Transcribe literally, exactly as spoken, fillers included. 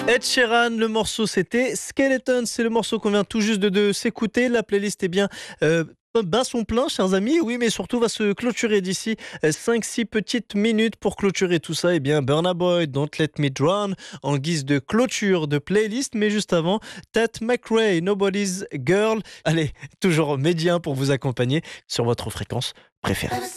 Ed Sheeran, le morceau c'était Skeleton, c'est le morceau qu'on vient tout juste de, de s'écouter. La playlist est bien euh, bat son plein, chers amis, oui, mais surtout va se clôturer d'ici cinq six petites minutes. Pour clôturer tout ça, eh bien Burna Boy, Don't Let Me Drown, en guise de clôture de playlist, mais juste avant, Tat McRae, Nobody's Girl. Allez, toujours médien pour vous accompagner sur votre fréquence préférée.